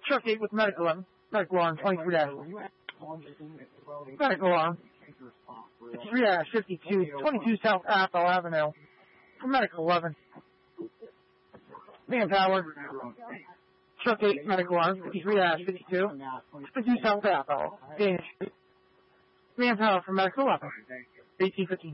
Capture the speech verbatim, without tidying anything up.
Truck eight with medical alarm. Medical alarm twenty-three dash. Medical alarm. three dash fifty-two, twenty-two South Athol Avenue. For medical eleven. Manpower. Truck eight, medical alarm, fifty-three dash fifty-two, fifty-two South Athol. Danish. Manpower for medical eleven. eighteen fifteen.